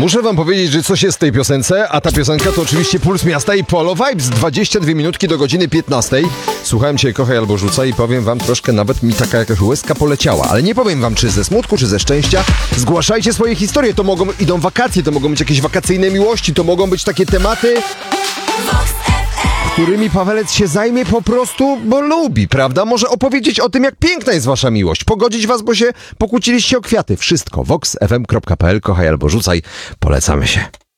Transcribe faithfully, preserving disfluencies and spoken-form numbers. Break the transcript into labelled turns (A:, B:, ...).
A: Muszę wam powiedzieć, że coś jest w tej piosence, a ta piosenka to oczywiście Puls Miasta i Polo Vibes. dwadzieścia dwie minutki do godziny piętnastej. Słuchałem cię, kochaj albo rzucaj i powiem wam, troszkę nawet mi taka jakaś łezka poleciała. Ale nie powiem wam, czy ze smutku, czy ze szczęścia. Zgłaszajcie swoje historie, to mogą, idą wakacje, to mogą być jakieś wakacyjne miłości, to mogą być takie tematy, którymi Pawelec się zajmie po prostu, bo lubi, prawda? Może opowiedzieć o tym, jak piękna jest wasza miłość, pogodzić was, bo się pokłóciliście o kwiaty. Wszystko. vox f m kropka p l, kochaj albo rzucaj. Polecamy się.